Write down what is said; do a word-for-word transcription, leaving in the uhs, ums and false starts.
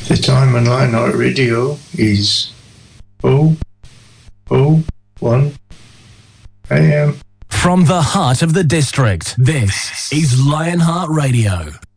The time on Lionheart Radio is oh oh one a m. From the heart of the district, this is Lionheart Radio.